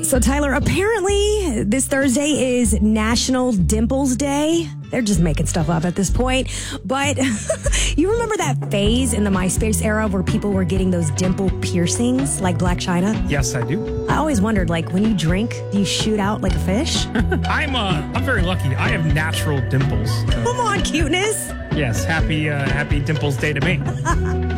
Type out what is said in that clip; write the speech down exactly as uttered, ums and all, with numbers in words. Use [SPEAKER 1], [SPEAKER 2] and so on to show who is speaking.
[SPEAKER 1] So, Tyler, apparently this Thursday is National Dimples Day. They're just making stuff up at this point. But you remember that phase in the MySpace era where people were getting those dimple piercings like Black China?
[SPEAKER 2] Yes, I do.
[SPEAKER 1] I always wondered, like, when you drink, do you shoot out like a fish?
[SPEAKER 2] I'm uh, I'm very lucky. I have natural dimples.
[SPEAKER 1] Come on, cuteness.
[SPEAKER 2] Yes, happy uh, happy Dimples Day to me.